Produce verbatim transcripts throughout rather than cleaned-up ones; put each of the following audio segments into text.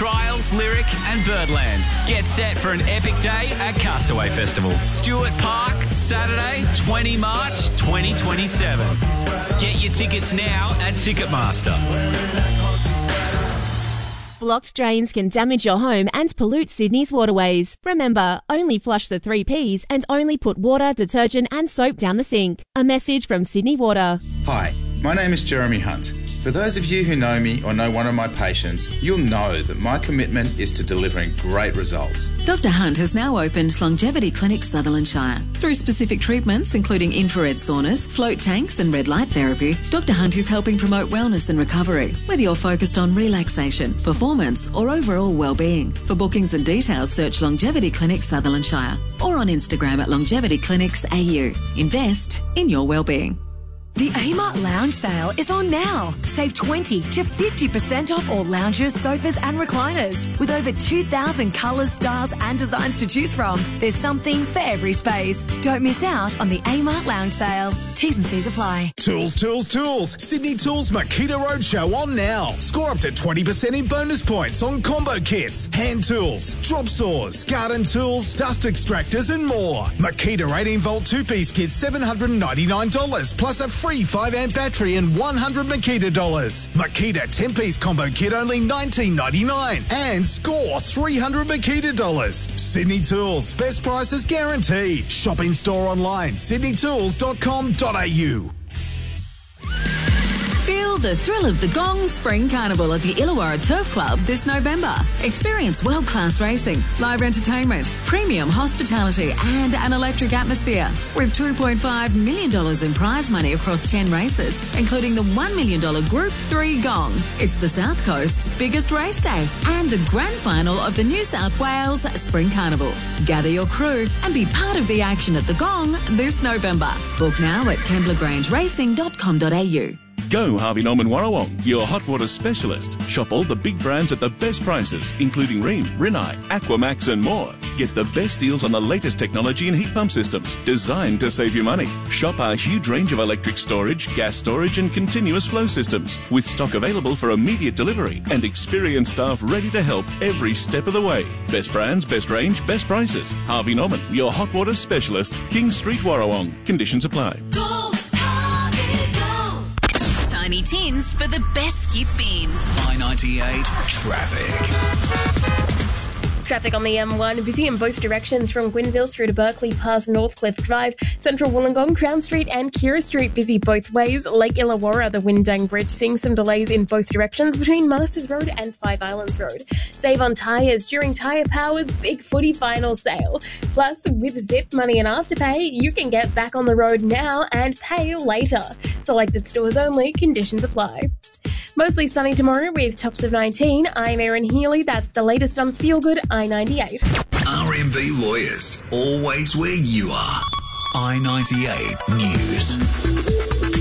Trials, Lyric and Birdland. Get set for an epic day at Castaway Festival. Stuart Park, Saturday, the twentieth of March, twenty twenty-seven. Get your tickets now at Ticketmaster. Blocked drains can damage your home and pollute Sydney's waterways. Remember, only flush the three Ps and only put water, detergent and soap down the sink. A message from Sydney Water. Hi, my name is Jeremy Hunt. For those of you who know me or know one of my patients, you'll know that my commitment is to delivering great results. Doctor Hunt has now opened Longevity Clinic Sutherland Shire. Through specific treatments, including infrared saunas, float tanks and red light therapy, Doctor Hunt is helping promote wellness and recovery, whether you're focused on relaxation, performance or overall well-being. For bookings and details, search Longevity Clinic Sutherland Shire or on Instagram at Longevity Clinics A U. Invest in your well-being. The Amart Lounge sale is on now. Save twenty to fifty percent off all lounges, sofas and recliners. With over two thousand colours, styles and designs to choose from, there's something for every space. Don't miss out on the Amart Lounge sale. T's and C's apply. Tools, tools, tools. Sydney Tools Makita Roadshow on now. Score up to twenty percent in bonus points on combo kits, hand tools, drop saws, garden tools, dust extractors and more. Makita eighteen volt two-piece kit, seven hundred ninety-nine dollars plus a free five amp battery and one hundred Makita dollars. Makita ten-piece combo kit only nineteen ninety-nine and score three hundred Makita dollars. Sydney Tools, best prices guaranteed. Shop in store online, sydney tools dot com dot a u. Feel the thrill of the Gong Spring Carnival at the Illawarra Turf Club this November. Experience world-class racing, live entertainment, premium hospitality and an electric atmosphere with two point five million dollars in prize money across ten races, including the one million dollars Group three Gong. It's the South Coast's biggest race day and the grand final of the New South Wales Spring Carnival. Gather your crew and be part of the action at the Gong this November. Book now at kembla grange racing dot com dot a u. Go Harvey Norman Warrawong, your hot water specialist. Shop all the big brands at the best prices, including Rheem, Rinnai, Aquamax and more. Get the best deals on the latest technology and heat pump systems, designed to save you money. Shop our huge range of electric storage, gas storage and continuous flow systems, with stock available for immediate delivery and experienced staff ready to help every step of the way. Best brands, best range, best prices. Harvey Norman, your hot water specialist. King Street, Warrawong. Conditions apply. Tiny tins for the best skip beans. I ninety-eight traffic. Traffic on the M one, busy in both directions from Gwynville through to Berkeley past Northcliffe Drive, Central Wollongong, Crown Street and Kira Street busy both ways. Lake Illawarra, the Windang Bridge, seeing some delays in both directions between Masters Road and Five Islands Road. Save on tyres during Tyre Power's Big Footy Final Sale. Plus, with Zip Money and Afterpay, you can get back on the road now and pay later. Selected stores only, conditions apply. Mostly sunny tomorrow with tops of nineteen. I'm Erin Healy. That's the latest on Feel Good I ninety-eight. R M B Lawyers, always where you are. I ninety-eight News.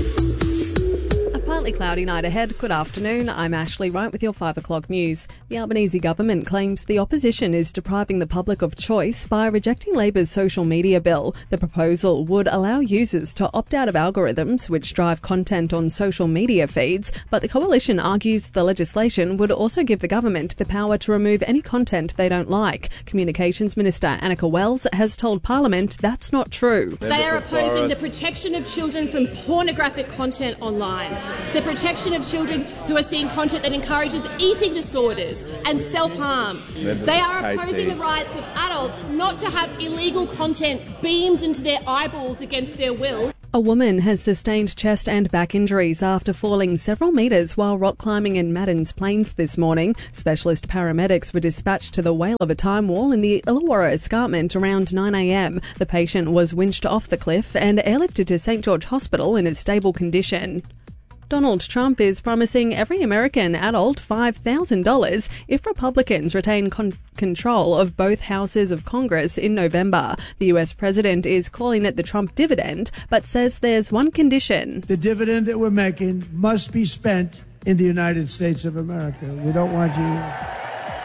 Partly cloudy night ahead. Good afternoon. I'm Ashley Wright with your five o'clock news. The Albanese government claims the opposition is depriving the public of choice by rejecting Labor's social media bill. The proposal would allow users to opt out of algorithms which drive content on social media feeds, but the coalition argues the legislation would also give the government the power to remove any content they don't like. Communications Minister Annika Wells has told Parliament that's not true. They are opposing the protection of children from pornographic content online. The protection of children who are seeing content that encourages eating disorders and self-harm. They are opposing the rights of adults not to have illegal content beamed into their eyeballs against their will. A woman has sustained chest and back injuries after falling several metres while rock climbing in Maddens Plains this morning. Specialist paramedics were dispatched to the Whale of a Time Wall in the Illawarra Escarpment around nine a m. The patient was winched off the cliff and airlifted to St George Hospital in a stable condition. Donald Trump is promising every American adult five thousand dollars if Republicans retain con- control of both houses of Congress in November. The U S president is calling it the Trump dividend, but says there's one condition. The dividend that we're making must be spent in the United States of America. We don't want you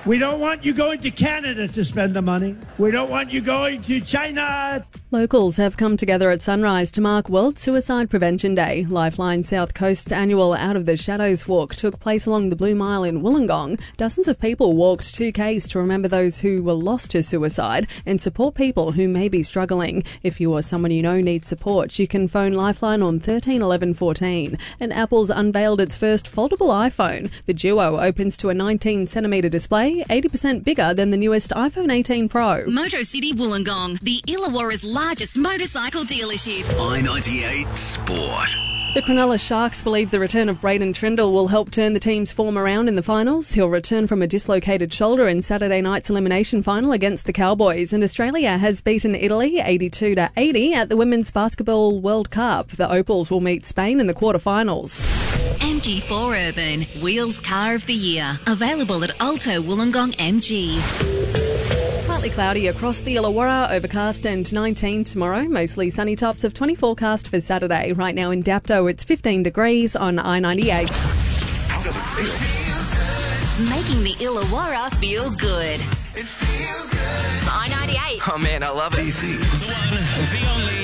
We don't want you going to Canada to spend the money. We don't want you going to China. Locals have come together at sunrise to mark World Suicide Prevention Day. Lifeline South Coast's annual Out of the Shadows walk took place along the Blue Mile in Wollongong. Dozens of people walked two kays to remember those who were lost to suicide and support people who may be struggling. If you or someone you know needs support, you can phone Lifeline on thirteen eleven fourteen. And Apple's unveiled its first foldable iPhone. The Duo opens to a nineteen centimetre display, eighty percent bigger than the newest iPhone eighteen Pro. Motor City Wollongong, the Illawarra's largest motorcycle dealership. I ninety-eight Sport. The Cronulla Sharks believe the return of Braden Trindle will help turn the team's form around in the finals. He'll return from a dislocated shoulder in Saturday night's elimination final against the Cowboys. And Australia has beaten Italy eighty-two to eighty at the Women's Basketball World Cup. The Opals will meet Spain in the quarterfinals. M G four Urban, Wheels Car of the Year. Available at Alto Wollongong M G. Partly cloudy across the Illawarra, overcast and nineteen tomorrow. Mostly sunny, tops of twenty forecast for Saturday. Right now in Dapto, it's fifteen degrees on I ninety-eight. How does it feel? Making the Illawarra feel good. It feels good. I ninety-eight. Oh man, I love it. This is